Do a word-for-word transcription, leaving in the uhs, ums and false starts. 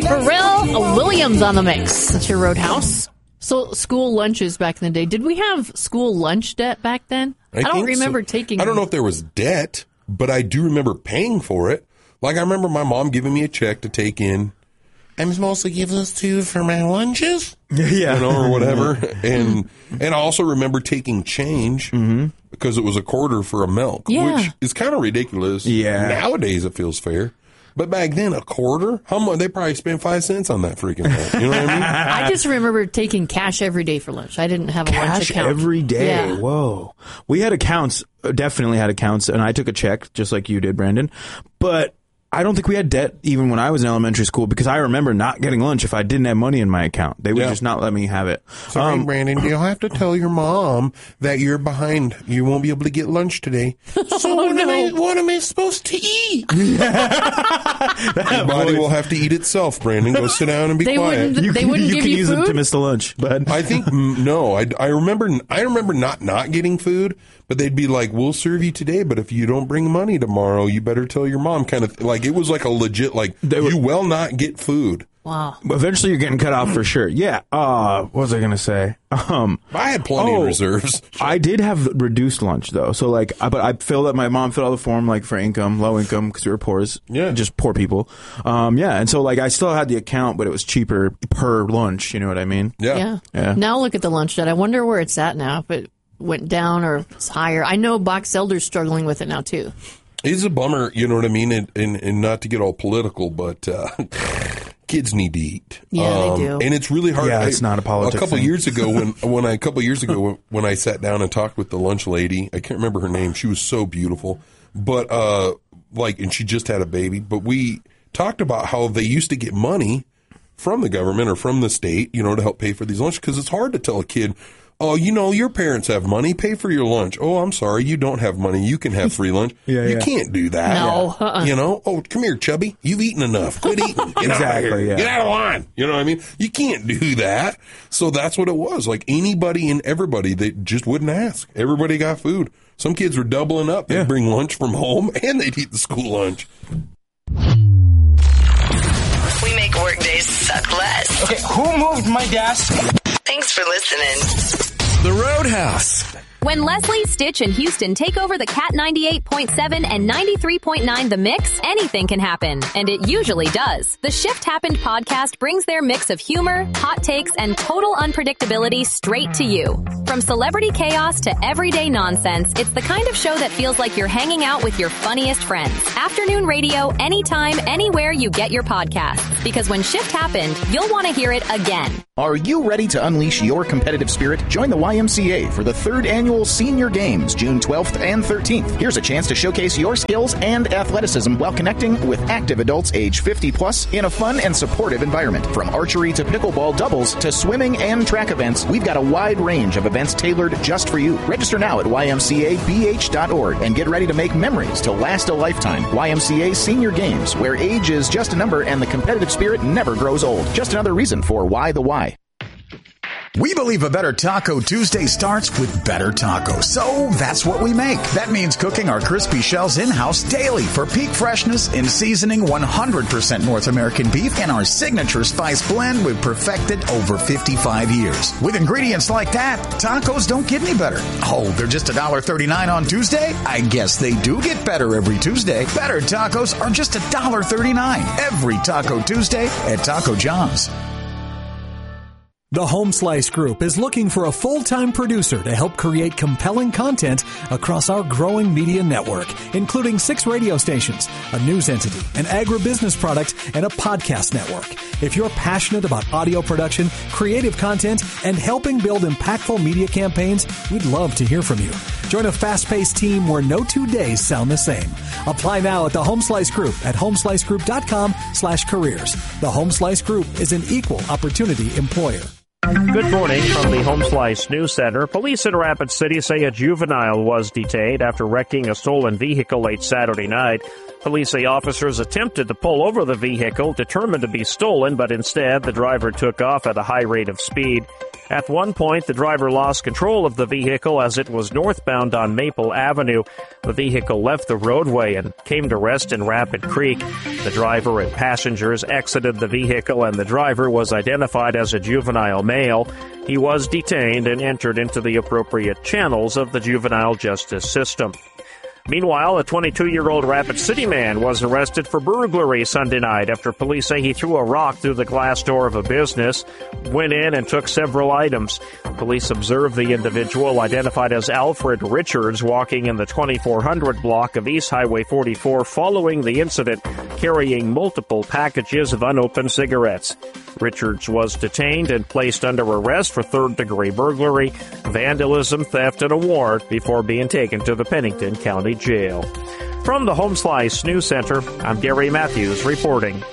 Pharrell Williams on the mix. That's your Roadhouse. So school lunches back in the day. Did we have school lunch debt back then? I, I don't remember so. taking. I don't know if there was debt, but I do remember paying for it. Like I remember my mom giving me a check to take in. I'm supposed to give this to you for my lunches, yeah, you know, or whatever. and and I also remember taking change mm-hmm. because it was a quarter for a milk, yeah. which is kind of ridiculous. Yeah, nowadays it feels fair. But back then, a quarter? How much? They probably spent five cents on that freaking thing. You know what I mean? I just remember taking cash every day for lunch. I didn't have a cash lunch account. every day. Yeah. Whoa. We had accounts, definitely had accounts, and I took a check just like you did, Brandon. But I don't think we had debt even when I was in elementary school because I remember not getting lunch if I didn't have money in my account. They would yeah. just not let me have it. Sorry, um, Brandon, you'll have to tell your mom that you're behind. You won't be able to get lunch today. So oh, what, no. am I, what am I supposed to eat? Your body will have to eat itself, Brandon. Go sit down and be they quiet. Wouldn't, you they can, wouldn't you give can you use food? it to miss the lunch. But I think, no. I, I, remember, I remember not, not getting food, but they'd be like, we'll serve you today, but if you don't bring money tomorrow, you better tell your mom kind of, like, it was like a legit, like, they you were, will not get food. Wow. Eventually you're getting cut off for sure. Yeah. Uh, what was I going to say? Um, I had plenty oh, of reserves. I did have reduced lunch though. So like, I, but I filled out, my mom filled out the form like for income, low income, because we were poor as, yeah. just poor people. Um, yeah. And so like, I still had the account, but it was cheaper per lunch. You know what I mean? Yeah. Yeah. yeah. Now look at the lunch debt. I wonder where it's at now. If it went down or it's higher. I know Box Elder's struggling with it now too. It's a bummer, you know what I mean? And, and, and not to get all political, but uh, kids need to eat. Yeah, um, they do. And it's really hard. Yeah, it's not a politics A couple thing. years ago, when when I a couple years ago when I sat down and talked with the lunch lady, I can't remember her name. She was so beautiful, but uh, like, and she just had a baby. But we talked about how they used to get money from the government or from the state, you know, to help pay for these lunches, because it's hard to tell a kid, oh, you know, your parents have money. Pay for your lunch. Oh, I'm sorry. You don't have money. You can have free lunch. yeah, you yeah. can't do that. No. Uh-uh. You know, oh, come here, chubby. You've eaten enough. Quit eating. Get Exactly, out of here. yeah. Get out of line. You know what I mean? You can't do that. So that's what it was. Like anybody and everybody, they just wouldn't ask. Everybody got food. Some kids were doubling up. They'd Yeah. bring lunch from home and they'd eat the school lunch. We make workdays suck less. Okay, who moved my desk? Thanks for listening. The Roadhouse. When Leslie, Stitch, and Houston take over the Cat ninety-eight point seven and ninety-three point nine The Mix, anything can happen. And it usually does. The Shift Happened podcast brings their mix of humor, hot takes, and total unpredictability straight to you. From celebrity chaos to everyday nonsense, it's the kind of show that feels like you're hanging out with your funniest friends. Afternoon radio, anytime, anywhere you get your podcasts. Because when Shift Happened, you'll want to hear it again. Are you ready to unleash your competitive spirit? Join the Y M C A for the third annual Senior Games, June twelfth and thirteenth. Here's a chance to showcase your skills and athleticism while connecting with active adults age fifty plus in a fun and supportive environment. From archery to pickleball doubles to swimming and track events, we've got a wide range of events tailored just for you. Register now at Y M C A B H dot org and get ready to make memories to last a lifetime. Y M C A Senior Games, where age is just a number and the competitive spirit never grows old. Just another reason for why the why. We believe a better Taco Tuesday starts with better tacos. So that's what we make. That means cooking our crispy shells in-house daily for peak freshness in seasoning one hundred percent North American beef and our signature spice blend we've perfected over fifty-five years. With ingredients like that, tacos don't get any better. Oh, they're just one dollar thirty-nine on Tuesday? I guess they do get better every Tuesday. Better tacos are just one dollar thirty-nine every Taco Tuesday at Taco John's. The Home Slice Group is looking for a full-time producer to help create compelling content across our growing media network, including six radio stations, a news entity, an agribusiness product, and a podcast network. If you're passionate about audio production, creative content, and helping build impactful media campaigns, we'd love to hear from you. Join a fast-paced team where no two days sound the same. Apply now at the Home Slice Group at homeslicegroup.com slash careers. The Home Slice Group is an equal opportunity employer. Good morning from the Home Slice News Center. Police in Rapid City say a juvenile was detained after wrecking a stolen vehicle late Saturday night. Police say officers attempted to pull over the vehicle, determined to be stolen, but instead the driver took off at a high rate of speed. At one point, the driver lost control of the vehicle as it was northbound on Maple Avenue. The vehicle left the roadway and came to rest in Rapid Creek. The driver and passengers exited the vehicle, and the driver was identified as a juvenile male. He was detained and entered into the appropriate channels of the juvenile justice system. Meanwhile, a twenty-two-year-old Rapid City man was arrested for burglary Sunday night after police say he threw a rock through the glass door of a business, went in and took several items. Police observed the individual, identified as Alfred Richards, walking in the twenty-four hundred block of East Highway forty-four following the incident, carrying multiple packages of unopened cigarettes. Richards was detained and placed under arrest for third-degree burglary, vandalism, theft, and a warrant before being taken to the Pennington County Jail. From the Home Slice News Center, I'm Gary Matthews reporting.